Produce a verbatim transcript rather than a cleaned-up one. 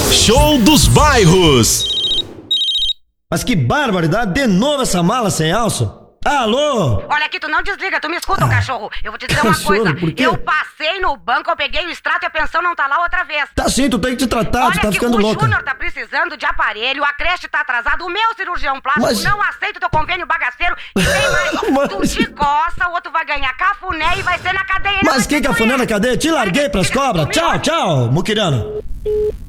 Show dos Bairros. Mas que barbaridade, de novo essa mala sem alça? Alô? Olha aqui, tu não desliga, tu me escuta, ah, cachorro. Eu vou te dizer uma cachorro, coisa. por quê? Eu passei no banco, eu peguei o extrato e a pensão não tá lá outra vez. Tá sim, tu tem que te tratar, Olha tu tá que ficando o louca. O Júnior tá precisando de aparelho, a creche tá atrasada, o meu cirurgião plástico Mas... não aceita o teu convênio bagaceiro e tem mais. Mas... Tu te coça, o outro vai ganhar cafuné e vai ser na cadeia. Mas que cafuné na cadeia? Te larguei pras cobras. Tchau, tchau, muquirana.